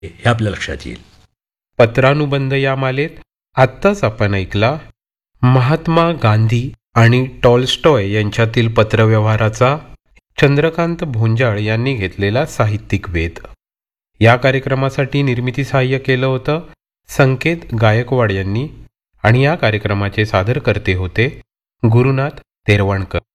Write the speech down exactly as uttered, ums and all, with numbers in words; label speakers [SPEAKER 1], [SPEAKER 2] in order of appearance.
[SPEAKER 1] हे आपल्या लक्षात येईल.
[SPEAKER 2] पत्रानुबंध या मालेत आत्ताच आपण ऐकला महात्मा गांधी आणि टॉल्स्टॉय यांच्यातील पत्रव्यवहाराचा चंद्रकांत भोंजाळ यांनी घेतलेला साहित्यिक वेध. या कार्यक्रमासाठी निर्मिती सहाय्य केलं होतं संकेत गायकवाड यांनी आणि या कार्यक्रमाचे सादरकर्ते होते गुरुनाथ तेरवणकर.